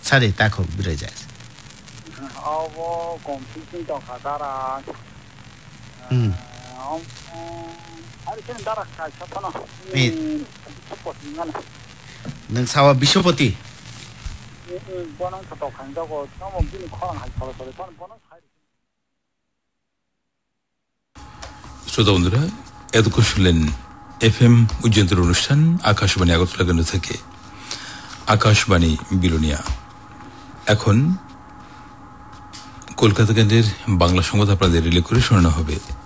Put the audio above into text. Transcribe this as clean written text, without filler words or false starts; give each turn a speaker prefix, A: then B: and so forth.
A: 차례 딱고 미래자.
B: 컴퓨팅 또 가다라. 아리는 나라 가셨잖아.
A: 능사와 비쇼포티.
B: 번은 또 간다고 너무 미니 코랑 할 거라 번은
C: শ্রোতা বন্ধুরা, এতক্ষণ শুনলেন FM উজ্জয়ন্তর অনুষ্ঠান আকাশবাণী আগরতলা কেন্দ্র থেকে আকাশবাণী বিলোনিয়া। এখন কলকাতা কেন্দ্রের বাংলা সংবাদ আপনাদের রিলে করে শোনানো হবে।